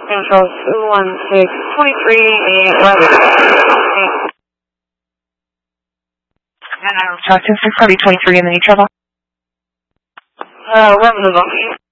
Control 21623, 11. And I was talking 63023 in any trouble? We're moving on.